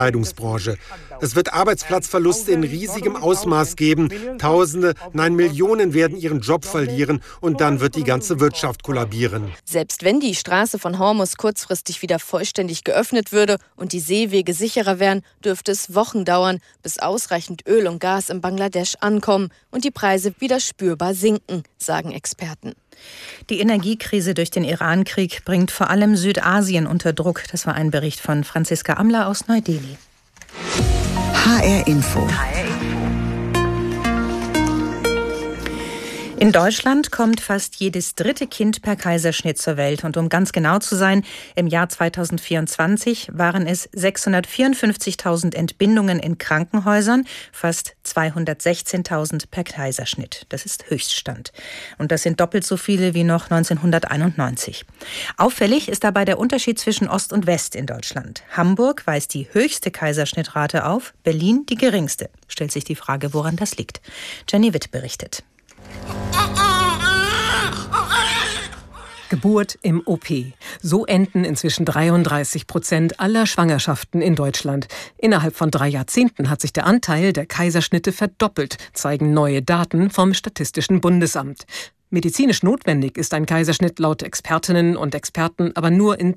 Bekleidungsbranche. Es wird Arbeitsplatzverluste in riesigem Ausmaß geben. Tausende, nein Millionen werden ihren Job verlieren und dann wird die ganze Wirtschaft kollabieren. Selbst wenn die Straße von Hormuz kurzfristig wieder vollständig geöffnet würde und die Seewege sicherer wären, dürfte es Wochen dauern, bis ausreichend Öl und Gas in Bangladesch ankommen und die Preise wieder spürbar sinken, sagen Experten. Die Energiekrise durch den Iran-Krieg bringt vor allem Südasien unter Druck. Das war ein Bericht von Franziska Amler aus Neu-Delhi. HR Info. In Deutschland kommt fast jedes dritte Kind per Kaiserschnitt zur Welt. Und um ganz genau zu sein, im Jahr 2024 waren es 654.000 Entbindungen in Krankenhäusern, fast 216.000 per Kaiserschnitt. Das ist Höchststand. Und das sind doppelt so viele wie noch 1991. Auffällig ist dabei der Unterschied zwischen Ost und West in Deutschland. Hamburg weist die höchste Kaiserschnittrate auf, Berlin die geringste. Stellt sich die Frage, woran das liegt. Jenny Witt berichtet. Geburt im OP. So enden inzwischen 33% aller Schwangerschaften in Deutschland. Innerhalb von 3 Jahrzehnten hat sich der Anteil der Kaiserschnitte verdoppelt, zeigen neue Daten vom Statistischen Bundesamt. Medizinisch notwendig ist ein Kaiserschnitt laut Expertinnen und Experten aber nur in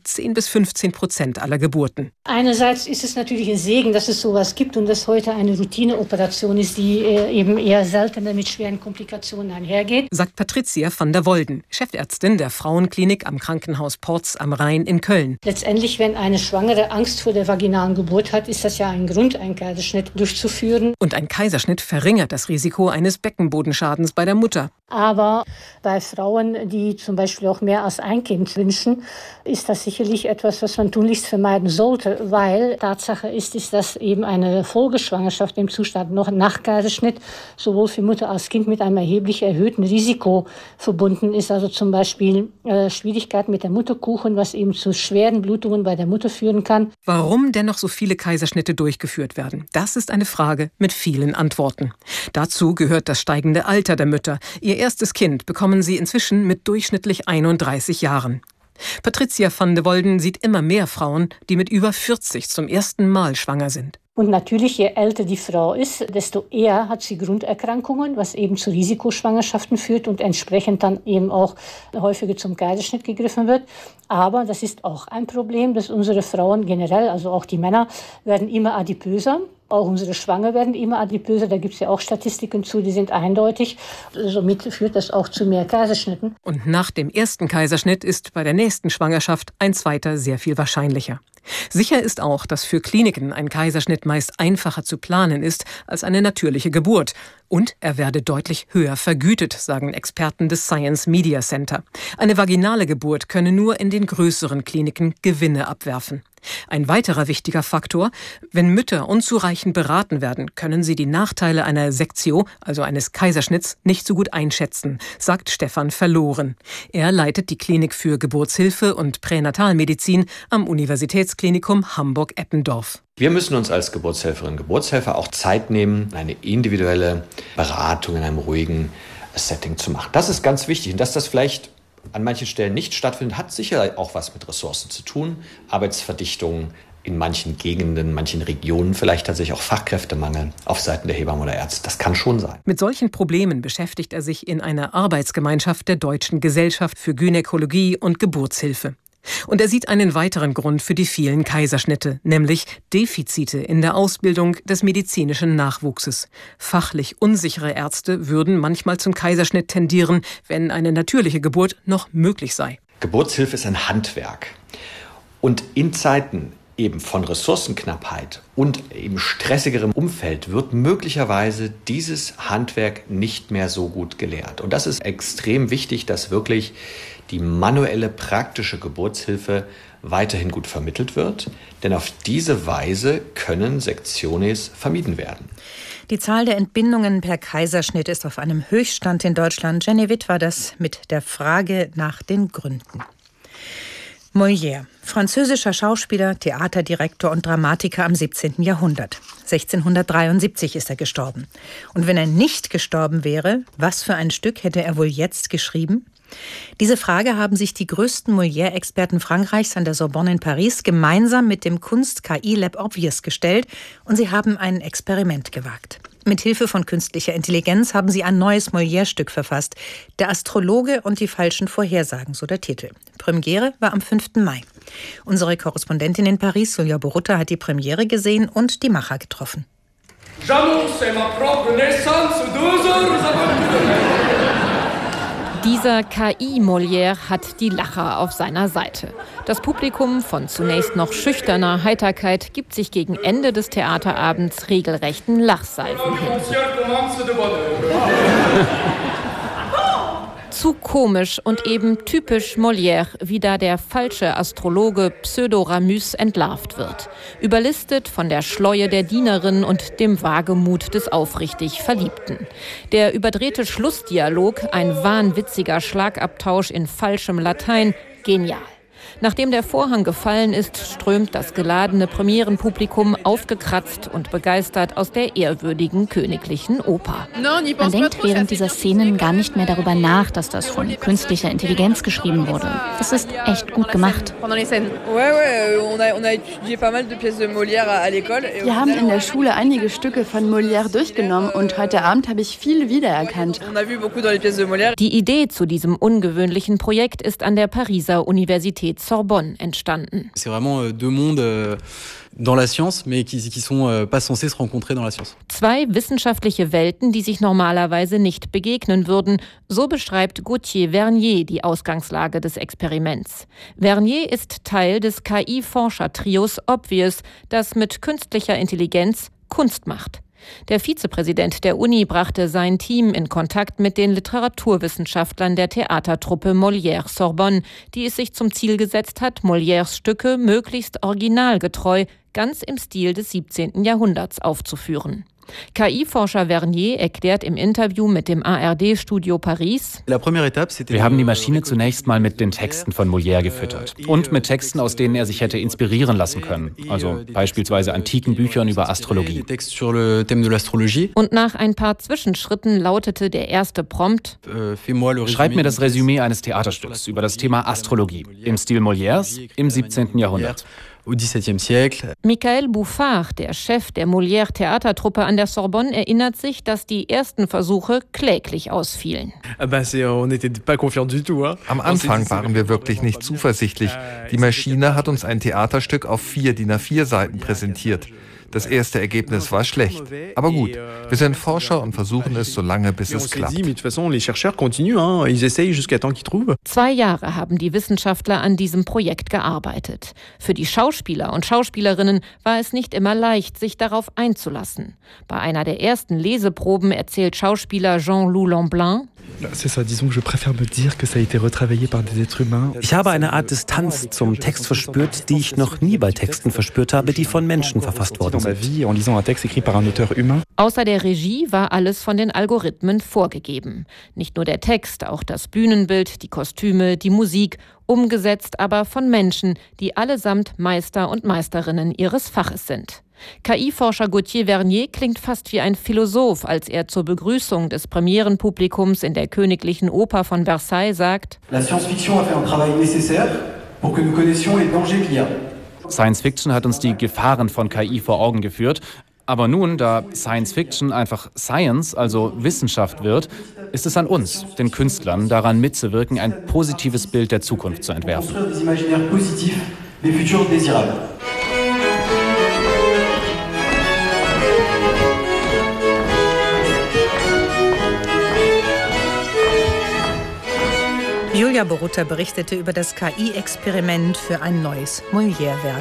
10-15% aller Geburten. Einerseits ist es natürlich ein Segen, dass es sowas gibt und dass heute eine Routineoperation ist, die eben eher seltener mit schweren Komplikationen einhergeht. Sagt Patricia van der Wolden, Chefärztin der Frauenklinik am Krankenhaus Porz am Rhein in Köln. Letztendlich, wenn eine Schwangere Angst vor der vaginalen Geburt hat, ist das ja ein Grund, einen Kaiserschnitt durchzuführen. Und ein Kaiserschnitt verringert das Risiko eines Beckenbodenschadens bei der Mutter. Aber bei Frauen, die zum Beispiel auch mehr als ein Kind wünschen, ist das sicherlich etwas, was man tunlichst vermeiden sollte, weil Tatsache ist, dass eben eine Folgeschwangerschaft im Zustand noch nach Kaiserschnitt sowohl für Mutter als Kind mit einem erheblich erhöhten Risiko verbunden ist. Also zum Beispiel Schwierigkeiten mit der Mutterkuchen, was eben zu schweren Blutungen bei der Mutter führen kann. Warum dennoch so viele Kaiserschnitte durchgeführt werden, das ist eine Frage mit vielen Antworten. Dazu gehört das steigende Alter der Mütter. Ihr erstes Kind bekommen sie inzwischen mit durchschnittlich 31 Jahren. Patricia van de Wolden sieht immer mehr Frauen, die mit über 40 zum ersten Mal schwanger sind. Und natürlich, je älter die Frau ist, desto eher hat sie Grunderkrankungen, was eben zu Risikoschwangerschaften führt und entsprechend dann eben auch häufiger zum Kaiserschnitt gegriffen wird. Aber das ist auch ein Problem, dass unsere Frauen generell, also auch die Männer, werden immer adipöser. Auch unsere Schwanger werden immer adipöser. Da gibt es ja auch Statistiken zu, die sind eindeutig. Somit führt das auch zu mehr Kaiserschnitten. Und nach dem ersten Kaiserschnitt ist bei der nächsten Schwangerschaft ein zweiter sehr viel wahrscheinlicher. Sicher ist auch, dass für Kliniken ein Kaiserschnitt meist einfacher zu planen ist als eine natürliche Geburt. Und er werde deutlich höher vergütet, sagen Experten des Science Media Center. Eine vaginale Geburt könne nur in den größeren Kliniken Gewinne abwerfen. Ein weiterer wichtiger Faktor: Wenn Mütter unzureichend beraten werden, können sie die Nachteile einer Sektio, also eines Kaiserschnitts, nicht so gut einschätzen, sagt Stefan Verloren. Er leitet die Klinik für Geburtshilfe und Pränatalmedizin am Universitätsklinikum Hamburg-Eppendorf. Wir müssen uns als Geburtshelferinnen und Geburtshelfer auch Zeit nehmen, eine individuelle Beratung in einem ruhigen Setting zu machen. Das ist ganz wichtig. Und dass das vielleicht an manchen Stellen nicht stattfindet, hat sicher auch was mit Ressourcen zu tun. Arbeitsverdichtung in manchen Gegenden, manchen Regionen, vielleicht tatsächlich auch Fachkräftemangel auf Seiten der Hebammen oder Ärzte. Das kann schon sein. Mit solchen Problemen beschäftigt er sich in einer Arbeitsgemeinschaft der Deutschen Gesellschaft für Gynäkologie und Geburtshilfe. Und er sieht einen weiteren Grund für die vielen Kaiserschnitte, nämlich Defizite in der Ausbildung des medizinischen Nachwuchses. Fachlich unsichere Ärzte würden manchmal zum Kaiserschnitt tendieren, wenn eine natürliche Geburt noch möglich sei. Geburtshilfe ist ein Handwerk. Und in Zeiten eben von Ressourcenknappheit und eben stressigerem Umfeld wird möglicherweise dieses Handwerk nicht mehr so gut gelehrt. Und das ist extrem wichtig, dass wirklich die manuelle, praktische Geburtshilfe weiterhin gut vermittelt wird, denn auf diese Weise können Sektiones vermieden werden. Die Zahl der Entbindungen per Kaiserschnitt ist auf einem Höchststand in Deutschland. Jenny Witt war das mit der Frage nach den Gründen. Molière, französischer Schauspieler, Theaterdirektor und Dramatiker am 17. Jahrhundert. 1673 ist er gestorben. Und wenn er nicht gestorben wäre, was für ein Stück hätte er wohl jetzt geschrieben? Diese Frage haben sich die größten Molière-Experten Frankreichs an der Sorbonne in Paris gemeinsam mit dem Kunst-KI-Lab Obvious gestellt und sie haben ein Experiment gewagt. Mit Hilfe von künstlicher Intelligenz haben sie ein neues Molière-Stück verfasst. Der Astrologe und die falschen Vorhersagen, so der Titel. Premiere war am 5. Mai. Unsere Korrespondentin in Paris, Julia Borutta, hat die Premiere gesehen und die Macher getroffen. Dieser KI-Molière hat die Lacher auf seiner Seite. Das Publikum von zunächst noch schüchterner Heiterkeit gibt sich gegen Ende des Theaterabends regelrechten Lachsalven hin. Zu komisch und eben typisch Molière, wie da der falsche Astrologe Pseudo-Ramus entlarvt wird. Überlistet von der Schleue der Dienerin und dem Wagemut des aufrichtig Verliebten. Der überdrehte Schlussdialog, ein wahnwitziger Schlagabtausch in falschem Latein, genial. Nachdem der Vorhang gefallen ist, strömt das geladene Premierenpublikum aufgekratzt und begeistert aus der ehrwürdigen königlichen Oper. Man denkt während dieser Szenen gar nicht mehr darüber nach, dass das von künstlicher Intelligenz geschrieben wurde. Das ist echt gut gemacht. Wir haben in der Schule einige Stücke von Molière durchgenommen und heute Abend habe ich viel wiedererkannt. Die Idee zu diesem ungewöhnlichen Projekt ist an der Pariser Universität Sorbonne entstanden. C'est vraiment deux mondes dans la science, mais qui sont pas censés se rencontrer dans la science. Zwei wissenschaftliche Welten, die sich normalerweise nicht begegnen würden. So beschreibt Gauthier Vernier die Ausgangslage des Experiments. Vernier ist Teil des KI-Forscher-Trios Obvious, das mit künstlicher Intelligenz Kunst macht. Der Vizepräsident der Uni brachte sein Team in Kontakt mit den Literaturwissenschaftlern der Theatertruppe Molière Sorbonne, die es sich zum Ziel gesetzt hat, Molières Stücke möglichst originalgetreu, ganz im Stil des 17. Jahrhunderts aufzuführen. KI-Forscher Vernier erklärt im Interview mit dem ARD-Studio Paris: Wir haben die Maschine zunächst mal mit den Texten von Molière gefüttert und mit Texten, aus denen er sich hätte inspirieren lassen können, also beispielsweise antiken Büchern über Astrologie. Und nach ein paar Zwischenschritten lautete der erste Prompt: Schreib mir das Resümee eines Theaterstücks über das Thema Astrologie im Stil Molières im 17. Jahrhundert. Michael Bouffard, der Chef der Molière-Theatertruppe an der Sorbonne, erinnert sich, dass die ersten Versuche kläglich ausfielen. Am Anfang waren wir wirklich nicht zuversichtlich. Die Maschine hat uns ein Theaterstück auf 4 DIN A4-Seiten präsentiert. Das erste Ergebnis war schlecht. Aber gut, wir sind Forscher und versuchen es so lange, bis es klappt. 2 Jahre haben die Wissenschaftler an diesem Projekt gearbeitet. Für die Schauspieler und Schauspielerinnen war es nicht immer leicht, sich darauf einzulassen. Bei einer der ersten Leseproben erzählt Schauspieler Jean-Loup Lamblin: Ich habe eine Art Distanz zum Text verspürt, die ich noch nie bei Texten verspürt habe, die von Menschen verfasst worden sind. Außer der Regie war alles von den Algorithmen vorgegeben. Nicht nur der Text, auch das Bühnenbild, die Kostüme, die Musik, umgesetzt aber von Menschen, die allesamt Meister und Meisterinnen ihres Faches sind. KI-Forscher Gauthier Vernier klingt fast wie ein Philosoph, als er zur Begrüßung des Premierenpublikums in der Königlichen Oper von Versailles sagt: Science Fiction hat uns die Gefahren von KI vor Augen geführt. Aber nun, da Science Fiction einfach Science, also Wissenschaft wird, ist es an uns, den Künstlern, daran mitzuwirken, ein positives Bild der Zukunft zu entwerfen. Julia Borutta berichtete über das KI-Experiment für ein neues Molière-Werk.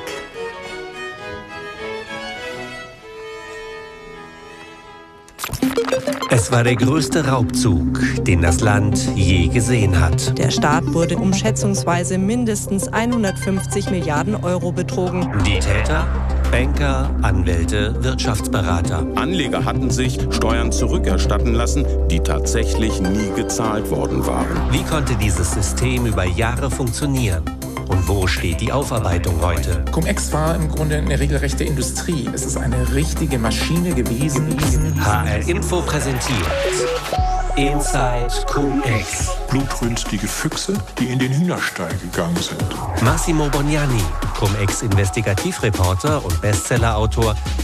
Es war der größte Raubzug, den das Land je gesehen hat. Der Staat wurde um schätzungsweise mindestens 150 Milliarden Euro betrogen. Die Täter? Banker, Anwälte, Wirtschaftsberater. Anleger hatten sich Steuern zurückerstatten lassen, die tatsächlich nie gezahlt worden waren. Wie konnte dieses System über Jahre funktionieren? Und wo steht die Aufarbeitung heute? Cum-Ex war im Grunde eine regelrechte Industrie. Es ist eine richtige Maschine gewesen. HR Info präsentiert Inside Cum-Ex. Blutrünstige Füchse, die in den Hühnerstall gegangen sind. Massimo Bognani, Cum-Ex-Investigativreporter und Bestsellerautor,